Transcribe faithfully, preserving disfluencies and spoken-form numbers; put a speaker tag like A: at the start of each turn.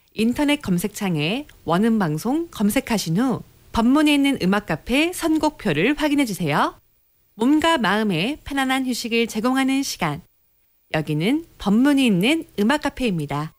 A: 인터넷 검색창에 원음방송 검색하신 후 법문에 있는 음악 카페 선곡표를 확인해 주세요. 몸과 마음의 편안한 휴식을 제공하는 시간. 여기는 법문이 있는 음악 카페입니다.